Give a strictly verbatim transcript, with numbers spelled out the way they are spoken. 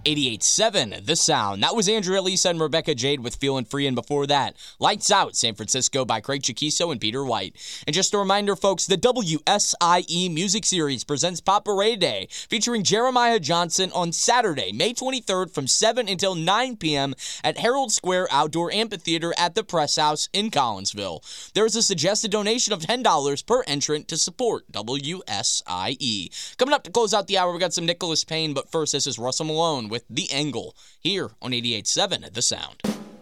eighty-eight point seven, The Sound. That was Andrea Lisa and Rebecca Jade with Feelin' Free, and before that, Lights Out, San Francisco by Craig Chiquiso and Peter White. And just a reminder, folks, the W S I E Music Series presents Pop-A-Ray Day, featuring Jeremiah Johnson on Saturday, May twenty-third from seven until nine p.m. at Herald Square Outdoor Amphitheater at the Press House in Collinsville. There is a suggested donation of ten dollars per entrant to support W S I E. Coming up to close out the hour, we got some Nicholas Payne, but first, this is Russell Malone with The Angle, here on eighty-eight point seven The Sound.